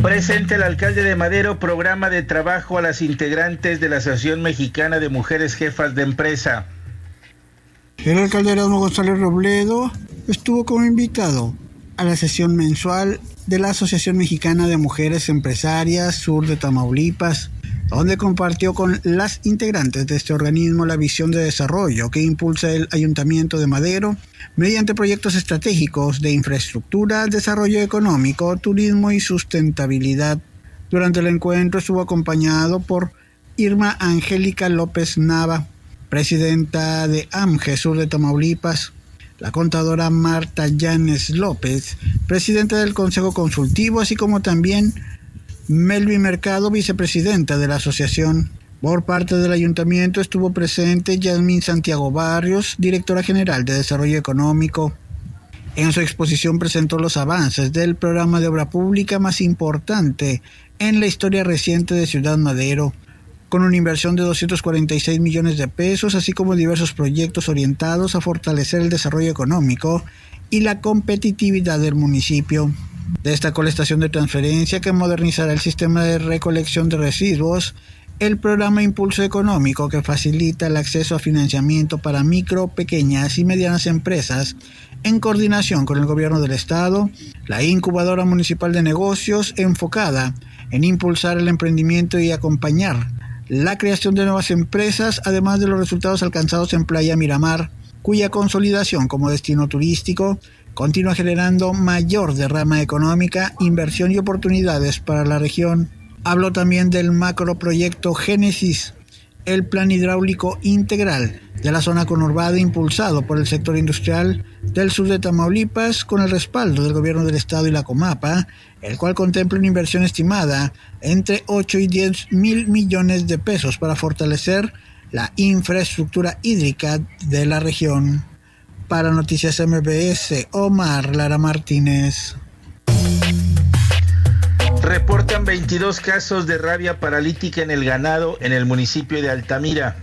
Presenta el alcalde de Madero programa de trabajo a las integrantes de la Asociación Mexicana de Mujeres Jefas de Empresa. El alcalde Erasmo González Robledo estuvo como invitado a la sesión mensual de la Asociación Mexicana de Mujeres Empresarias Sur de Tamaulipas, donde compartió con las integrantes de este organismo la visión de desarrollo que impulsa el Ayuntamiento de Madero mediante proyectos estratégicos de infraestructura, desarrollo económico, turismo y sustentabilidad. Durante el encuentro estuvo acompañado por Irma Angélica López Nava, presidenta de AMGE Sur de Tamaulipas, la contadora Marta Llanes López, presidenta del Consejo Consultivo, así como también Melvi Mercado, vicepresidenta de la asociación. Por parte del ayuntamiento estuvo presente Yasmín Santiago Barrios, directora general de Desarrollo Económico. En su exposición presentó los avances del programa de obra pública más importante en la historia reciente de Ciudad Madero, con una inversión de 246 millones de pesos, así como diversos proyectos orientados a fortalecer el desarrollo económico y la competitividad del municipio. Destacó la estación de transferencia que modernizará el sistema de recolección de residuos, el programa Impulso Económico que facilita el acceso a financiamiento para micro, pequeñas y medianas empresas en coordinación con el gobierno del estado, la incubadora municipal de negocios enfocada en impulsar el emprendimiento y acompañar la creación de nuevas empresas, además de los resultados alcanzados en Playa Miramar, cuya consolidación como destino turístico continúa generando mayor derrama económica, inversión y oportunidades para la región. Habló también del macroproyecto Génesis, el plan hidráulico integral de la zona conurbada impulsado por el sector industrial del sur de Tamaulipas con el respaldo del gobierno del estado y la Comapa, el cual contempla una inversión estimada entre 8 y 10 mil millones de pesos para fortalecer la infraestructura hídrica de la región. Para Noticias MBS, Omar Lara Martínez. Reportan 22 casos de rabia paralítica en el ganado en el municipio de Altamira.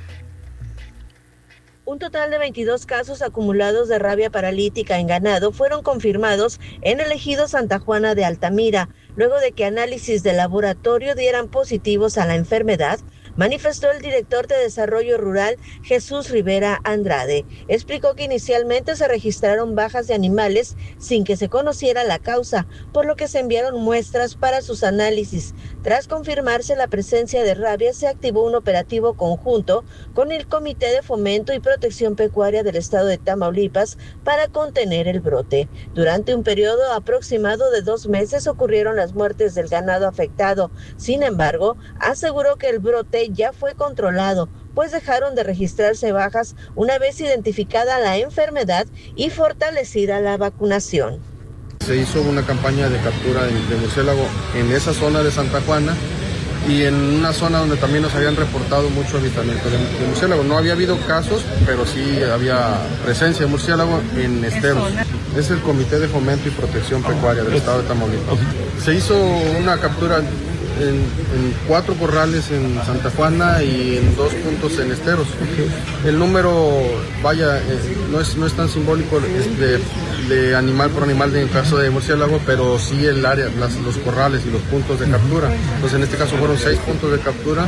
Un total de 22 casos acumulados de rabia paralítica en ganado fueron confirmados en el ejido Santa Juana de Altamira, luego de que análisis de laboratorio dieran positivos a la enfermedad, manifestó el director de Desarrollo Rural, Jesús Rivera Andrade. Explicó que inicialmente se registraron bajas de animales sin que se conociera la causa, por lo que se enviaron muestras para sus análisis. Tras confirmarse la presencia de rabia, se activó un operativo conjunto con el Comité de Fomento y Protección Pecuaria del Estado de Tamaulipas para contener el brote. Durante un periodo aproximado de 2 meses ocurrieron las muertes del ganado afectado. Sin embargo, aseguró que el brote ya fue controlado, pues dejaron de registrarse bajas una vez identificada la enfermedad y fortalecida la vacunación. Se hizo una campaña de captura de murciélago en esa zona de Santa Juana y en una zona donde también nos habían reportado mucho avistamiento de murciélago. No había habido casos, pero sí había presencia de murciélago en esteros. Es el Comité de Fomento y Protección Pecuaria del Estado de Tamaulipas. Se hizo una captura en 4 corrales en Santa Juana y en 2 puntos en esteros. El número, no es tan simbólico de animal por animal en caso de murciélago, pero sí el área, los corrales y los puntos de captura. Entonces en este caso fueron 6 puntos de captura.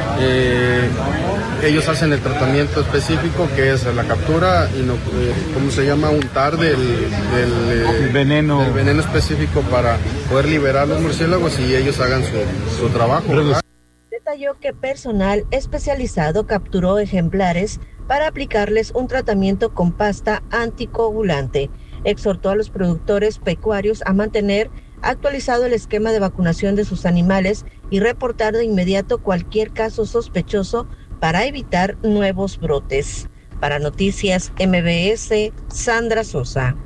Ellos hacen el tratamiento específico que es la captura y ¿cómo se llama? Untar del veneno específico para poder liberar los murciélagos y ellos hagan su trabajo, ¿verdad? Detalló que personal especializado capturó ejemplares para aplicarles un tratamiento con pasta anticoagulante. Exhortó a los productores pecuarios a mantener actualizado el esquema de vacunación de sus animales y reportar de inmediato cualquier caso sospechoso para evitar nuevos brotes. Para Noticias MBS, Sandra Sosa.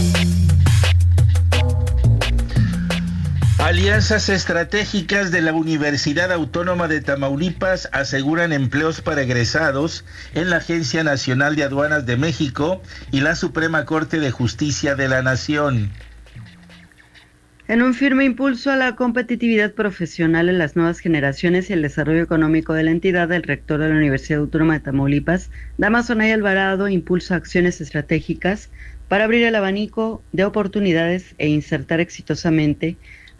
Alianzas estratégicas de la Universidad Autónoma de Tamaulipas aseguran empleos para egresados en la Agencia Nacional de Aduanas de México y la Suprema Corte de Justicia de la Nación. En un firme impulso a la competitividad profesional en las nuevas generaciones y el desarrollo económico de la entidad, el rector de la Universidad Autónoma de Tamaulipas, Dámaso Anaya Alvarado, impulsa acciones estratégicas para abrir el abanico de oportunidades e insertar exitosamente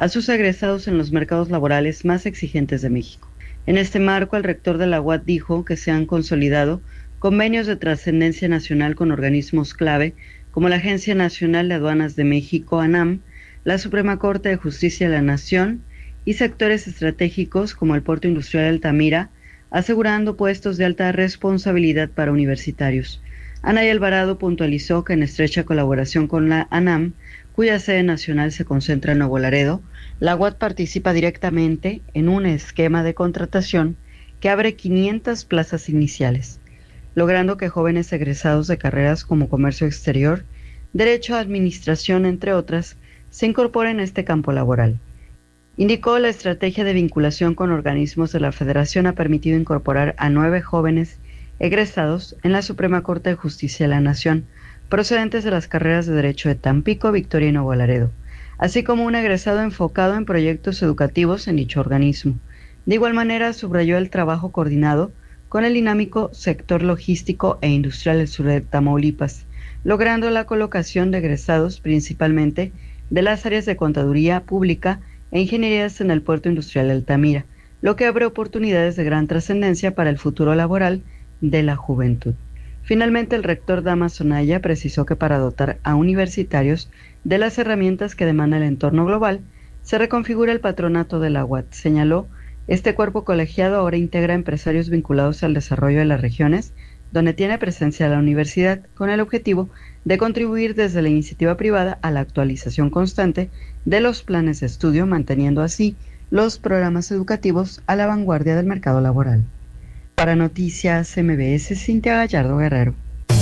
a sus egresados en los mercados laborales más exigentes de México. En este marco, el rector de la UAT dijo que se han consolidado convenios de trascendencia nacional con organismos clave como la Agencia Nacional de Aduanas de México, ANAM, la Suprema Corte de Justicia de la Nación y sectores estratégicos como el Puerto Industrial de Altamira, asegurando puestos de alta responsabilidad para universitarios. Anaya Alvarado puntualizó que en estrecha colaboración con la ANAM, cuya sede nacional se concentra en Nuevo Laredo, la UAT participa directamente en un esquema de contratación que abre 500 plazas iniciales, logrando que jóvenes egresados de carreras como comercio exterior, derecho a administración, entre otras, se incorporen a este campo laboral. Indicó la estrategia de vinculación con organismos de la Federación ha permitido incorporar a 9 jóvenes egresados en la Suprema Corte de Justicia de la Nación, procedentes de las carreras de Derecho de Tampico, Victoria y Nuevo Laredo, así como un egresado enfocado en proyectos educativos en dicho organismo. De igual manera, subrayó el trabajo coordinado con el dinámico sector logístico e industrial del sur de Tamaulipas, logrando la colocación de egresados principalmente de las áreas de Contaduría Pública e Ingenierías en el Puerto Industrial de Altamira, lo que abre oportunidades de gran trascendencia para el futuro laboral de la juventud. Finalmente, el rector Dámaso Naya precisó que para dotar a universitarios de las herramientas que demanda el entorno global, se reconfigura el patronato de la UAT. Señaló, este cuerpo colegiado ahora integra empresarios vinculados al desarrollo de las regiones, donde tiene presencia la universidad, con el objetivo de contribuir desde la iniciativa privada a la actualización constante de los planes de estudio, manteniendo así los programas educativos a la vanguardia del mercado laboral. Para Noticias MBS, Cintia Gallardo Guerrero.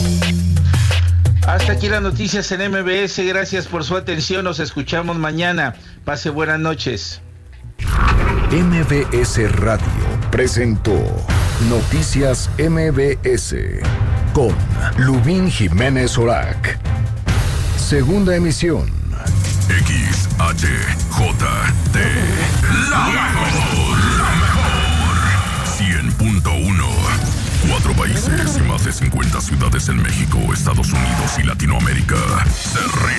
Hasta aquí las noticias en MBS. Gracias por su atención. Nos escuchamos mañana. Pase buenas noches. MBS Radio presentó Noticias MBS con Lubín Jiménez Orac. Segunda emisión. XHJT. La mejor. 100.1. 4 países y más de 50 ciudades en México, Estados Unidos y Latinoamérica. Se